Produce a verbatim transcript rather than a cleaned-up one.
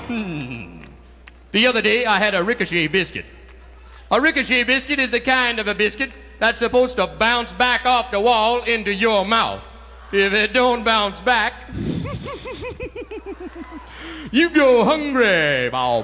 The other day, I had a ricochet biscuit. A ricochet biscuit is the kind of a biscuit that's supposed to bounce back off the wall into your mouth. If it don't bounce back, you go hungry. Bow,